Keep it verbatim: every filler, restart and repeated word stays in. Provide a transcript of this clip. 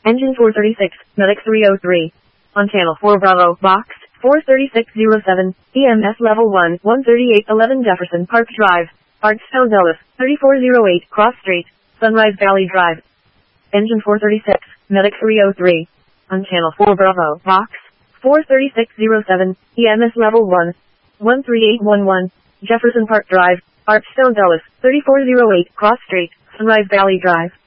Engine four thirty-six, Medic three oh three. On channel four Bravo, box, four thirty-six oh seven, E M S level one, one thirty-eight eleven Jefferson Park Drive, Archtown Dulles, thirty-four oh eight, Cross Street, Sunrise Valley Drive. Engine four thirty-six, Medic three oh three. On channel four Bravo, box, four thirty-six oh seven, E M S level one, one thirty-eight eleven, Jefferson Park Drive, Archtown Dulles, thirty-four oh eight, Cross Street, Sunrise Valley Drive.